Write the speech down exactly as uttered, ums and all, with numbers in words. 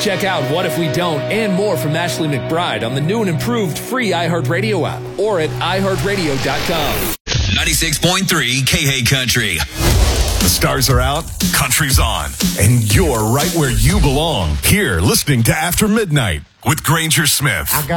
Check out What If We Don't and more from Ashley McBride on the new and improved free iHeartRadio app or at i heart radio dot com. ninety-six point three K H Country. The stars are out, country's on, and you're right where you belong. Here, listening to After Midnight with Granger Smith.